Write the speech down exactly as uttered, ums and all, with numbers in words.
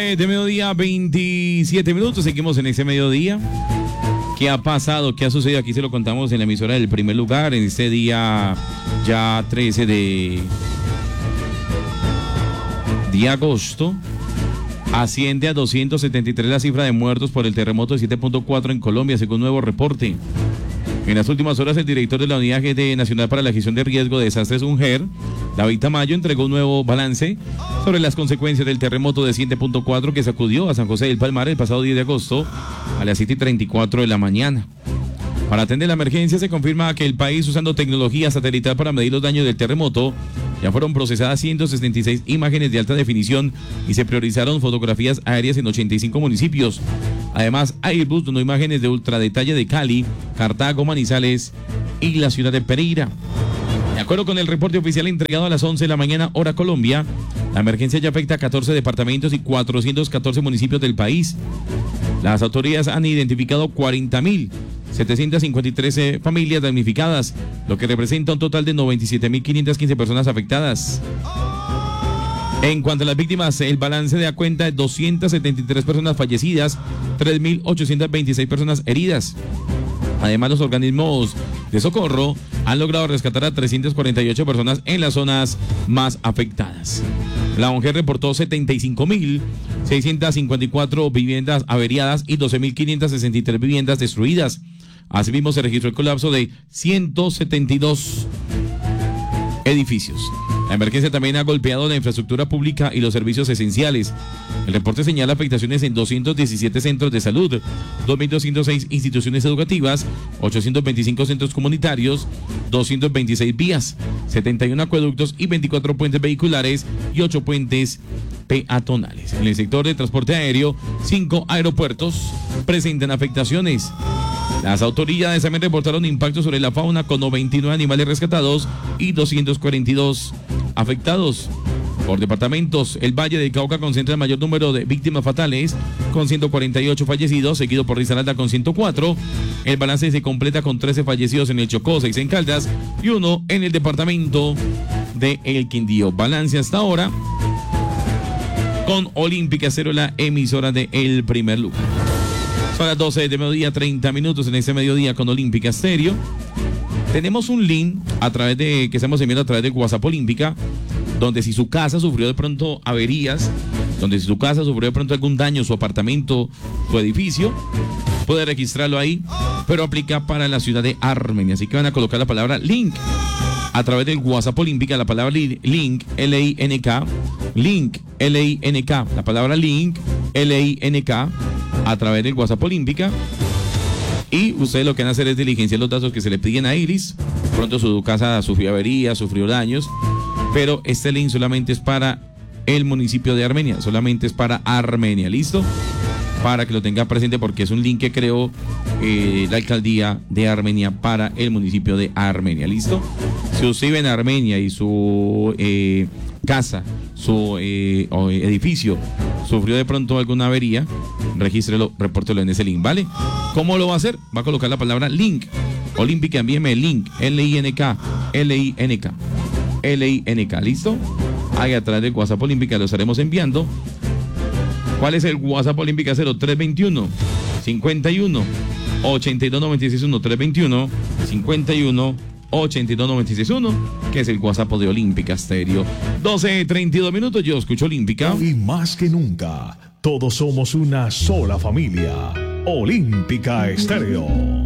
De mediodía, veintisiete minutos. Seguimos en ese mediodía. ¿Qué ha pasado? ¿Qué ha sucedido? Aquí se lo contamos en la emisora del primer lugar. En este día ya trece de, de agosto. Asciende a doscientos setenta y tres la cifra de muertos por el terremoto de siete punto cuatro en Colombia, según nuevo reporte. En las últimas horas, el director de la Unidad Nacional para la Gestión de Riesgo de Desastres, UNGER, David Tamayo, entregó un nuevo balance sobre las consecuencias del terremoto de siete punto cuatro que sacudió a San José del Palmar el pasado diez de agosto a las siete y treinta y cuatro de la mañana. Para atender la emergencia, se confirma que el país, usando tecnología satelital para medir los daños del terremoto, ya fueron procesadas ciento sesenta y seis imágenes de alta definición y se priorizaron fotografías aéreas en ochenta y cinco municipios. Además, Airbus donó imágenes de ultradetalle de Cali, Cartago, Manizales y la ciudad de Pereira. De acuerdo con el reporte oficial entregado a las once de la mañana, hora Colombia, la emergencia ya afecta a catorce departamentos y cuatrocientos catorce municipios del país. Las autoridades han identificado cuarenta mil setecientas cincuenta y tres eh, familias damnificadas, lo que representa un total de noventa y siete mil quinientas quince personas afectadas. En cuanto a las víctimas, el balance da cuenta de doscientas setenta y tres personas fallecidas, tres mil ochocientas veintiséis personas heridas. Además, los organismos de socorro han logrado rescatar a trescientas cuarenta y ocho personas en las zonas más afectadas. La O N G reportó setenta y cinco mil seiscientas cincuenta y cuatro viviendas averiadas y doce mil quinientas sesenta y tres viviendas destruidas. Asimismo, se registró el colapso de ciento setenta y dos edificios. La emergencia también ha golpeado la infraestructura pública y los servicios esenciales. El reporte señala afectaciones en doscientos diecisiete centros de salud, dos mil doscientos seis instituciones educativas, ochocientos veinticinco centros comunitarios, doscientos veintiséis vías, setenta y uno acueductos y veinticuatro puentes vehiculares y ocho puentes peatonales. En el sector de transporte aéreo, cinco aeropuertos presentan afectaciones. Las autoridades también reportaron impactos sobre la fauna con noventa y nueve animales rescatados y doscientos cuarenta y dos afectados. Por departamentos, el Valle del Cauca concentra el mayor número de víctimas fatales, con ciento cuarenta y ocho fallecidos, seguido por Risaralda con ciento cuatro. El balance se completa con trece fallecidos en el Chocó, seis en Caldas y uno en el departamento de El Quindío. Balance hasta ahora con Olímpica Estéreo, la emisora de El Primer Lugar. Son las doce de mediodía, treinta minutos en este mediodía con Olímpica Estéreo. Tenemos un link a través de que estamos enviando a través de WhatsApp Olímpica, donde si su casa sufrió de pronto averías, donde si su casa sufrió de pronto algún daño, su apartamento, su edificio, puede registrarlo ahí, pero aplica para la ciudad de Armenia. Así que van a colocar la palabra link a través del WhatsApp Olímpica, la palabra link, L I N K, link, L I N K, la palabra link, L I N K, a través del WhatsApp Olímpica. Y ustedes lo que van a hacer es diligenciar los datos que se le piden a Iris. Pronto su casa sufrió averías, sufrió daños, pero este link solamente es para el municipio de Armenia, solamente es para Armenia, ¿listo? Para que lo tenga presente, porque es un link que creó eh, la alcaldía de Armenia para el municipio de Armenia, ¿listo? Si usted vive en Armenia y su eh, casa, su eh, edificio sufrió de pronto alguna avería, regístrelo, repórtelo en ese link, ¿vale? ¿Cómo lo va a hacer? Va a colocar la palabra link. Olímpica, envíeme el link, L I N K, L I N K, L I N K, ¿listo? Ahí atrás del WhatsApp Olímpica lo estaremos enviando. ¿Cuál es el WhatsApp Olímpica? cero tres veintiuno, cincuenta y uno, ochenta y dos noventa y seis uno, tres veintiuno, cincuenta y uno, ochenta y dos noventa y seis uno, que es el WhatsApp de Olímpica Estéreo. doce treinta y dos minutos, yo escucho Olímpica. Y más que nunca, todos somos una sola familia. Olímpica Estéreo.